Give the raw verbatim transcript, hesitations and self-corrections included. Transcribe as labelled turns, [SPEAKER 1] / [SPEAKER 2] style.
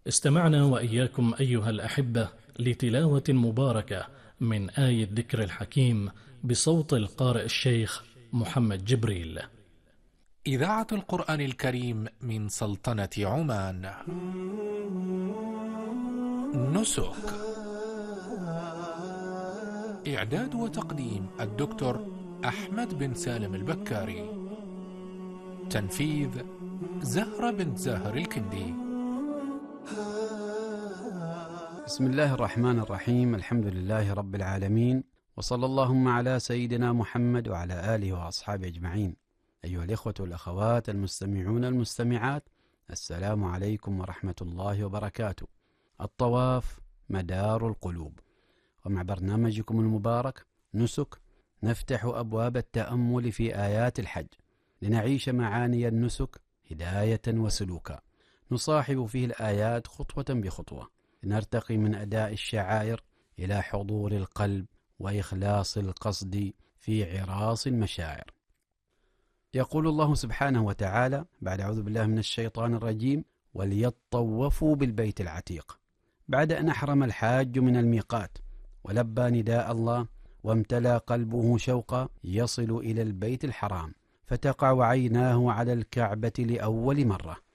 [SPEAKER 1] استمعنا وإياكم أيها الأحبة لتلاوة مباركة من آية ذكر الحكيم بصوت القارئ الشيخ محمد جبريل.
[SPEAKER 2] إذاعة القرآن الكريم من سلطنة عمان. نسك. إعداد وتقديم الدكتور أحمد بن سالم البكاري. تنفيذ زهرة بنت زاهر الكندي.
[SPEAKER 3] بسم الله الرحمن الرحيم. الحمد لله رب العالمين، وصلى اللهم على سيدنا محمد وعلى آله وأصحابه أجمعين. أيها الإخوة والأخوات المستمعون المستمعات، السلام عليكم ورحمة الله وبركاته. الطواف مدار القلوب، ومع برنامجكم المبارك نسك نفتح أبواب التأمل في آيات الحج لنعيش معاني النسك هداية وسلوكا، نصاحب فيه الآيات خطوة بخطوة، لنرتقي من أداء الشعائر إلى حضور القلب وإخلاص القصد في عراس المشاعر. يقول الله سبحانه وتعالى بعد أعوذ بالله من الشيطان الرجيم: وليطوفوا بالبيت العتيق، بعد أن أحرم الحاج من الميقات ولبى نداء الله وامتلأ قلبه شوقا يصل إلى البيت الحرام، فتقع عيناه على الكعبة لأول مرة،